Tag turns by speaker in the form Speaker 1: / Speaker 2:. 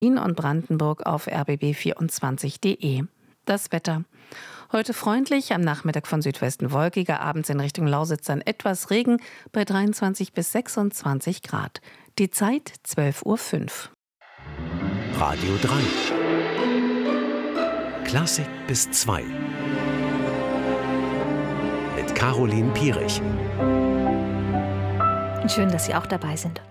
Speaker 1: und Brandenburg auf rbb24.de. Das Wetter. Heute freundlich, am Nachmittag von Südwesten wolkiger, abends in Richtung Lausitz dann etwas Regen bei 23 bis 26 Grad. Die Zeit 12:05 Uhr.
Speaker 2: Radio 3. Klassik bis 2. Mit Caroline Pierich.
Speaker 3: Schön, dass Sie auch dabei sind.